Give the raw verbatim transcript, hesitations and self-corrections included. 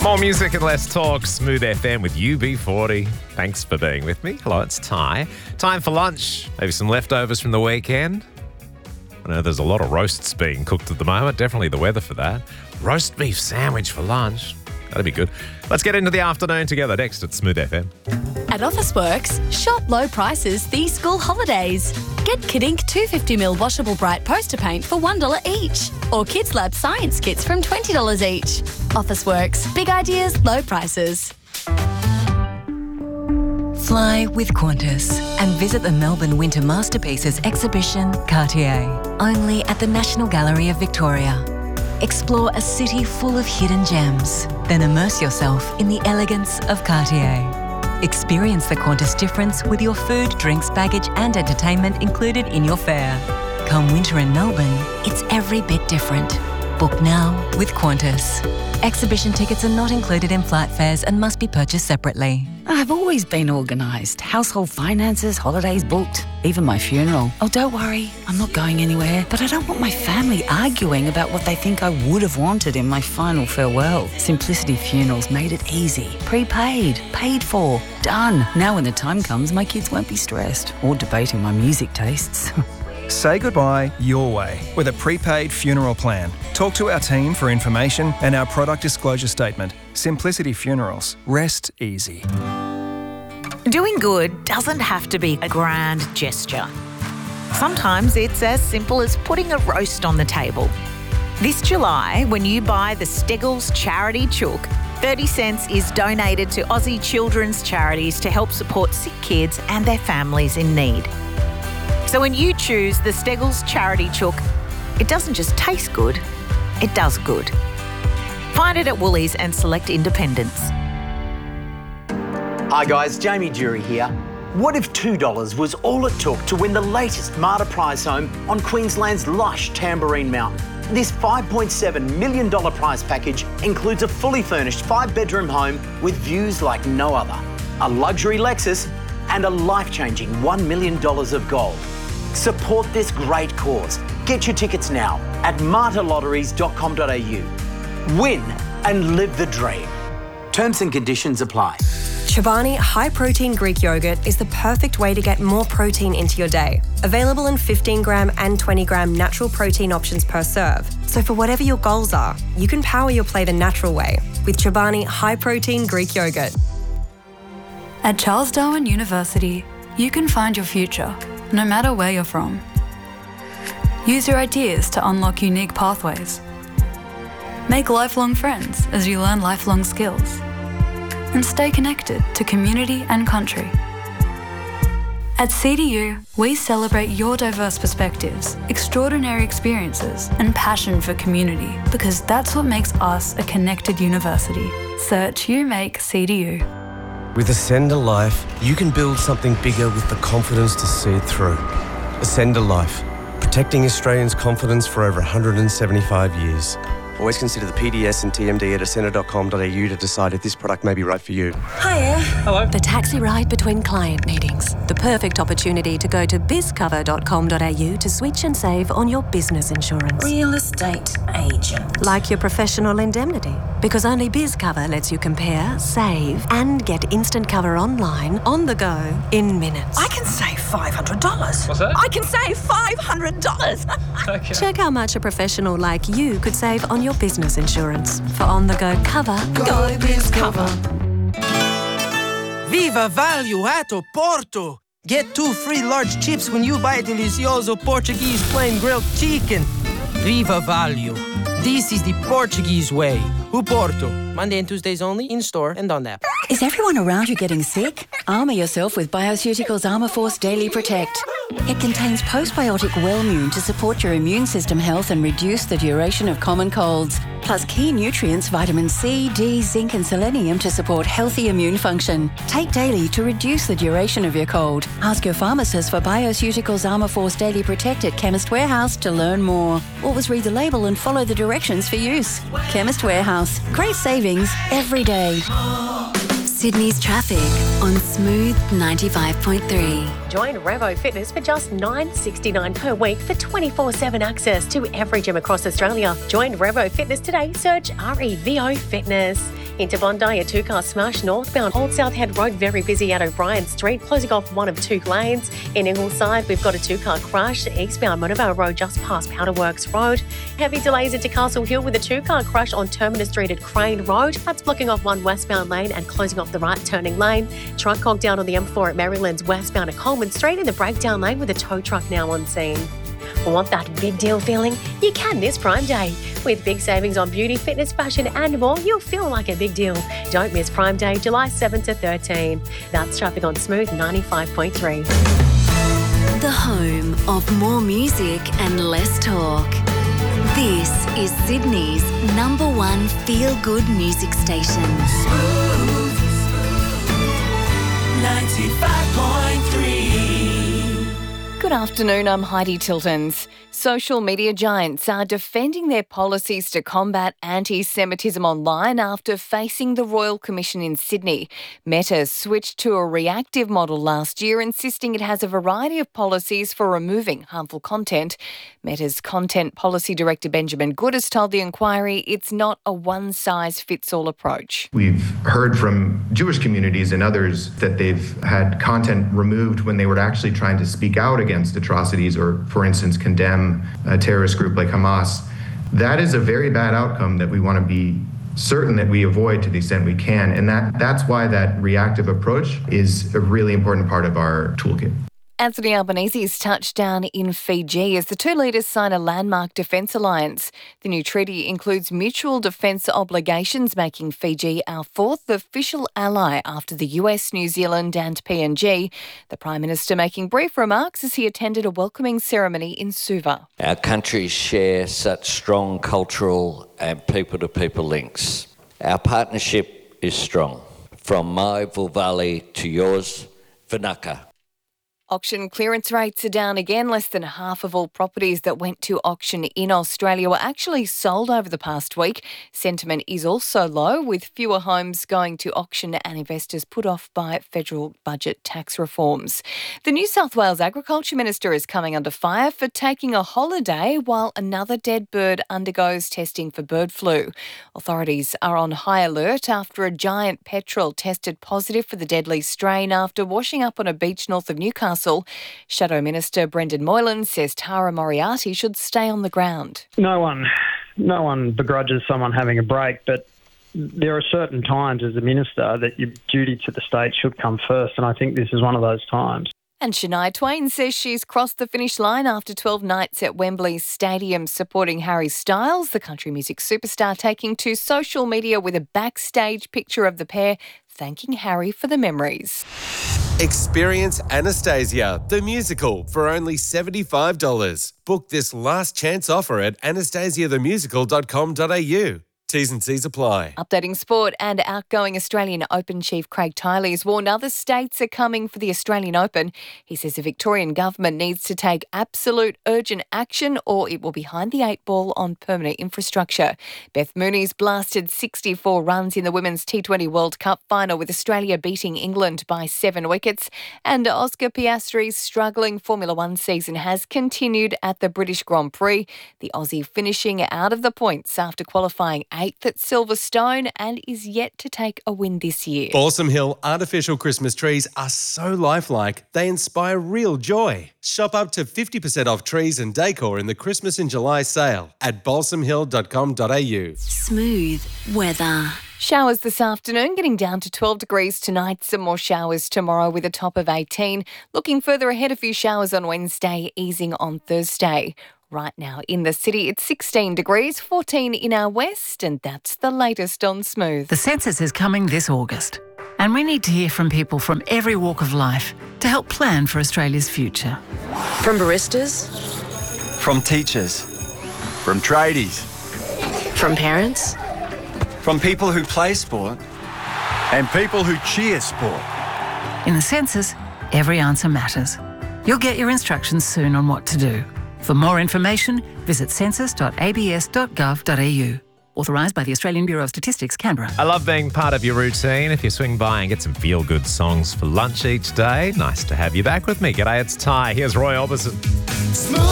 More music and less talk. Smooth F M with U B forty. Thanks for being with me. Hello, it's Ty. Time for lunch. Maybe some leftovers from the weekend. I know there's a lot of roasts being cooked at the moment. Definitely the weather for that. Roast beef sandwich for lunch. That'd be good. Let's get into the afternoon together next at Smooth F M. At Officeworks, shop low prices these school holidays. Get Kid Ink two hundred fifty milliliter washable bright poster paint for one dollar each. Or Kids Lab science kits from twenty dollars each. Officeworks, big ideas, low prices. Fly with Qantas and visit the Melbourne Winter Masterpieces exhibition, Cartier, only at the National Gallery of Victoria. Explore a city full of hidden gems, then immerse yourself in the elegance of Cartier. Experience the Qantas difference with your food, drinks, baggage and entertainment included in your fare. Come winter in Melbourne, it's every bit different. Book now with Qantas. Exhibition tickets are not included in flight fares and must be purchased separately. I've always been organised. Household finances, holidays booked, even my funeral. Oh, don't worry, I'm not going anywhere. But I don't want my family arguing about what they think I would have wanted in my final farewell. Simplicity Funerals made it easy. Prepaid, paid for, done. Now when the time comes, my kids won't be stressed or debating my music tastes. Say goodbye your way with a prepaid funeral plan. Talk to our team for information and our product disclosure statement. Simplicity Funerals. Rest easy. Doing good doesn't have to be a grand gesture. Sometimes it's as simple as putting a roast on the table. This July, when you buy the Steggles Charity Chook, thirty cents is donated to Aussie children's charities to help support sick kids and their families in need. So when you choose the Steggles Charity Chook, it doesn't just taste good, it does good. Find it at Woolies and select independents. Hi guys, Jamie Jury here. What if two dollars was all it took to win the latest Marta prize home on Queensland's lush Tamborine Mountain? This five point seven million dollars prize package includes a fully furnished five-bedroom home with views like no other, a luxury Lexus and a life-changing one million dollars of gold. Support this great cause. Get your tickets now at marta lotteries dot com dot a u. Win and live the dream. Terms and conditions apply. Chobani High Protein Greek Yogurt is the perfect way to get more protein into your day. Available in fifteen gram and twenty gram natural protein options per serve. So for whatever your goals are, you can power your play the natural way with Chobani High Protein Greek Yogurt. At Charles Darwin University, you can find your future, no matter where you're from. Use your ideas to unlock unique pathways. Make lifelong friends as you learn lifelong skills. And stay connected to community and country. At C D U, we celebrate your diverse perspectives, extraordinary experiences, and passion for community, because that's what makes us a connected university. Search You Make C D U. With Ascend a Life, you can build something bigger with the confidence to see it through. Ascend a Life, protecting Australians' confidence for over one hundred seventy-five years. Always consider the P D S and T M D at ascender dot com dot a u to decide if this product may be right for you. Hiya. Hello. The taxi ride between client meetings. The perfect opportunity to go to biz cover dot com dot a u to switch and save on your business insurance. Real estate agent. Like your professional indemnity. Because only BizCover lets you compare, save, and get instant cover online, on the go, in minutes. I can save five hundred dollars. What's that? I can save five hundred dollars. Okay. Check how much a professional like you could save on your business insurance. For on-the-go cover, go, go BizCover. Viva Valuato Porto! Get two free large chips when you buy Delicioso Portuguese plain grilled chicken. Viva Value. This is the Portuguese way. O Porto. Monday and Tuesdays only, in-store and on app. Is everyone around you getting sick? Armour yourself with Bioceuticals Armour Force Daily Protect. It contains postbiotic Wellmune to support your immune system health and reduce the duration of common colds. Plus key nutrients, vitamin C, D, zinc and selenium to support healthy immune function. Take daily to reduce the duration of your cold. Ask your pharmacist for Bioceuticals Armour Force Daily Protect at Chemist Warehouse to learn more. Always read the label and follow the directions for use. Chemist Warehouse. Great savings every day. Sydney's traffic on Smooth ninety-five point three. Join Revo Fitness for just nine dollars sixty-nine per week for twenty-four seven access to every gym across Australia. Join Revo Fitness today. Search R E V O Fitness. Into Bondi, a two-car smash northbound. Old South Head Road very busy at O'Brien Street, closing off one of two lanes. In Ingleside, we've got a two-car crash eastbound Monavale Road just past Powderworks Road. Heavy delays into Castle Hill with a two-car crash on Terminus Street at Crane Road. That's blocking off one westbound lane and closing off the right turning lane. Truck conked down on the M four at Maryland's westbound at Coleman Street in the breakdown lane with a tow truck now on scene. Want that big deal feeling? You can this Prime Day. With big savings on beauty, fitness, fashion and more, you'll feel like a big deal. Don't miss Prime Day, July seventh to thirteenth. That's traffic on Smooth ninety-five point three. The home of more music and less talk. This is Sydney's number one feel-good music station. Smooth ninety-five point three. Good afternoon, I'm Heidi Tiltons. Social media giants are defending their policies to combat anti-Semitism online after facing the Royal Commission in Sydney. Meta switched to a reactive model last year, insisting it has a variety of policies for removing harmful content. Meta's Content Policy Director Benjamin Good has told the inquiry it's not a one-size-fits-all approach. We've heard from Jewish communities and others that they've had content removed when they were actually trying to speak out against atrocities or, for instance, condemn a terrorist group like Hamas. That is a very bad outcome that we want to be certain that we avoid to the extent we can. And that that's why that reactive approach is a really important part of our toolkit. Anthony Albanese's touchdown in Fiji as the two leaders sign a landmark defence alliance. The new treaty includes mutual defence obligations, making Fiji our fourth official ally after the U S, New Zealand and P N G. The Prime Minister making brief remarks as he attended a welcoming ceremony in Suva. Our countries share such strong cultural and people-to-people links. Our partnership is strong. From my Vulvali to yours, Vinaka. Auction clearance rates are down again. Less than half of all properties that went to auction in Australia were actually sold over the past week. Sentiment is also low, with fewer homes going to auction and investors put off by federal budget tax reforms. The New South Wales Agriculture Minister is coming under fire for taking a holiday while another dead bird undergoes testing for bird flu. Authorities are on high alert after a giant petrel tested positive for the deadly strain after washing up on a beach north of Newcastle. Shadow Minister Brendan Moylan says Tara Moriarty should stay on the ground. No one, no one begrudges someone having a break, but there are certain times as a minister that your duty to the state should come first, and I think this is one of those times. And Shania Twain says she's crossed the finish line after twelve nights at Wembley Stadium supporting Harry Styles, the country music superstar, taking to social media with a backstage picture of the pair, thanking Harry for the memories. Experience Anastasia, the musical, for only seventy-five dollars. Book this last chance offer at anastasia the musical dot com dot a u. T's and C's apply. Updating sport, and outgoing Australian Open chief Craig Tiley has warned other states are coming for the Australian Open. He says the Victorian government needs to take absolute urgent action or it will be behind the eight ball on permanent infrastructure. Beth Mooney's blasted sixty-four runs in the Women's T twenty World Cup final with Australia beating England by seven wickets. And Oscar Piastri's struggling Formula One season has continued at the British Grand Prix. The Aussie finishing out of the points after qualifying eighth at Silverstone and is yet to take a win this year. Balsam Hill artificial Christmas trees are so lifelike, they inspire real joy. Shop up to fifty percent off trees and decor in the Christmas in July sale at balsam hill dot com dot a u. Smooth weather. Showers this afternoon, getting down to twelve degrees tonight. Some more showers tomorrow with a top of eighteen. Looking further ahead, a few showers on Wednesday, easing on Thursday. Right now in the city, it's sixteen degrees, fourteen in our west, and that's the latest on Smooth. The census is coming this August, and we need to hear from people from every walk of life to help plan for Australia's future. From baristas, from teachers, from tradies, from parents, from people who play sport, and people who cheer sport. In the census, every answer matters. You'll get your instructions soon on what to do. For more information, visit census dot a b s dot gov dot a u. Authorised by the Australian Bureau of Statistics, Canberra. I love being part of your routine. If you swing by and get some feel-good songs for lunch each day, nice to have you back with me. G'day, it's Ty. Here's Roy Orbison.